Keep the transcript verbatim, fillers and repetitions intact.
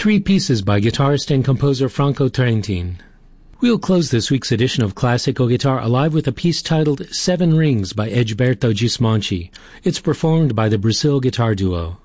three pieces by guitarist and composer Franco Trentin. We'll close this week's edition of Classical Guitar Alive with a piece titled Seven Rings by Egberto Gismonti. It's performed by the Brazil Guitar Duo.